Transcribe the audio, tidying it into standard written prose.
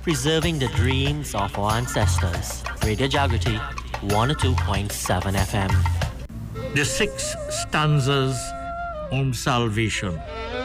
preserving the dreams of our ancestors. Radio Jagriti 102.7 FM. The 6 stanzas on salvation.